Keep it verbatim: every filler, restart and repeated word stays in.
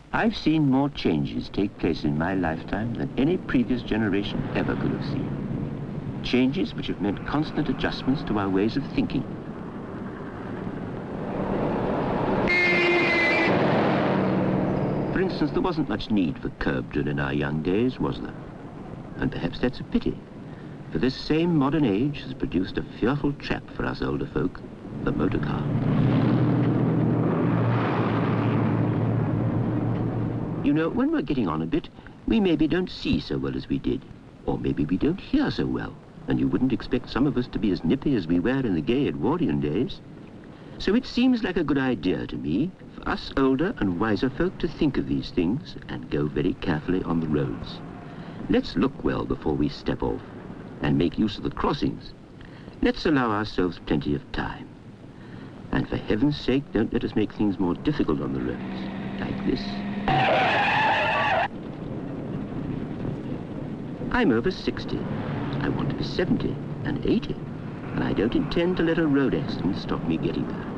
I've seen more changes take place in my lifetime than any previous generation ever could have seen. Changes which have meant constant adjustments to our ways of thinking. For instance, there wasn't much need for curb drill in our young days, was there? And perhaps that's a pity, for this same modern age has produced a fearful trap for us older folk, the motor car. You know, when we're getting on a bit, we maybe don't see so well as we did, or maybe we don't hear so well, and you wouldn't expect some of us to be as nippy as we were in the gay Edwardian days. So it seems like a good idea to me for us older and wiser folk to think of these things and go very carefully on the roads. Let's look well before we step off and make use of the crossings. Let's allow ourselves plenty of time. And for heaven's sake, don't let us make things more difficult on the roads, like this. I'm over sixty. I want to be seventy and eighty, and I don't intend to let a road accident stop me getting there.